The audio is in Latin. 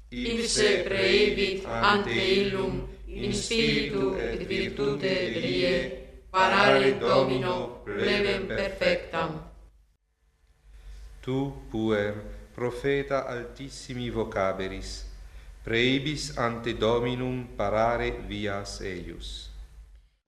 ipse praevit ante illum in spiritu et virtute vie parare Domino plebem perfectam. Tu puer, profeta altissimi vocaberis, praebis ante Dominum parare vias eius.